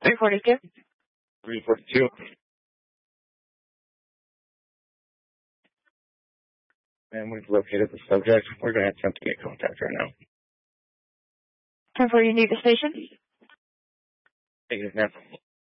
342. 342. And we've located the subject. We're going to attempt to get contact right now. 10-4, you need the station? Take it now.